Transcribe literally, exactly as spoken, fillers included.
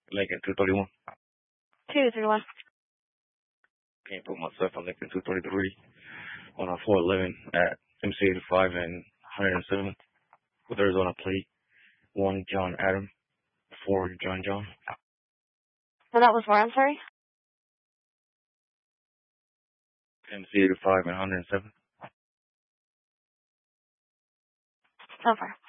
Lincoln two thirty-one. two thirty-one. Can't put myself on Lincoln two thirty-three on a four eleven at M C eighty-five and one hundred seven with Arizona plate. one John Adam, four John John. And that was where, I'm sorry? M C eighty-five and one hundred seven. Okay.